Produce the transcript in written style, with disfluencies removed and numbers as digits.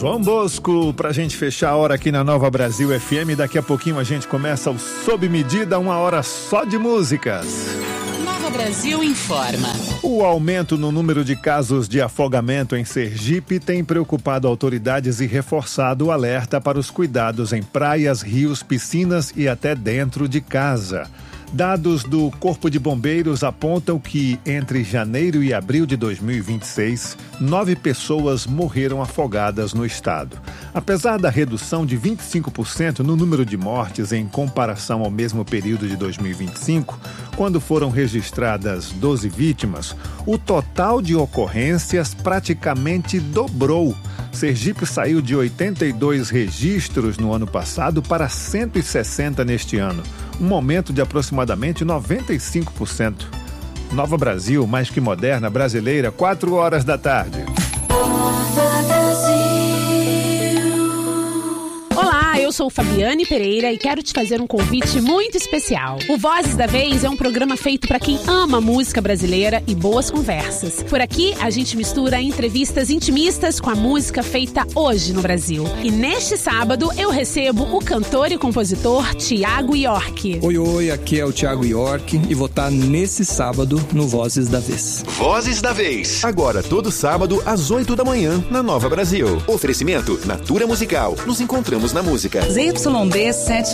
João Bosco, pra gente fechar a hora aqui na Nova Brasil FM. Daqui a pouquinho a gente começa o Sob Medida, 1 hora só de músicas. Nova Brasil informa. O aumento no número de casos de afogamento em Sergipe tem preocupado autoridades e reforçado o alerta para os cuidados em praias, rios, piscinas e até dentro de casa. Dados do Corpo de Bombeiros apontam que, entre janeiro e abril de 2026, 9 pessoas morreram afogadas no estado. Apesar da redução de 25% no número de mortes em comparação ao mesmo período de 2025, quando foram registradas 12 vítimas, o total de ocorrências praticamente dobrou. Sergipe saiu de 82 registros no ano passado para 160 neste ano, um aumento de aproximadamente 95%. Nova Brasil, mais que moderna, brasileira, 4 horas da tarde. Olá, eu sou Fabiane Pereira e quero te fazer um convite muito especial. O Vozes da Vez é um programa feito para quem ama música brasileira e boas conversas. Por aqui, a gente mistura entrevistas intimistas com a música feita hoje no Brasil. E neste sábado, eu recebo o cantor e compositor Thiago York. Oi, aqui é o Thiago York e vou estar nesse sábado no Vozes da Vez. Vozes da Vez. Agora, todo sábado, às 8 da manhã, na Nova Brasil. Oferecimento Natura Musical. Nos encontramos na música. ZYD 7